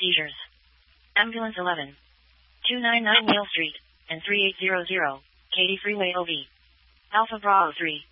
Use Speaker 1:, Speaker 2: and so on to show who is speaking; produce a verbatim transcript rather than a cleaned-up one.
Speaker 1: seizures. Ambulance eleven. two ninety-nine Neal Street, and three eight zero zero, Katy Freeway O V. Alpha Bravo three.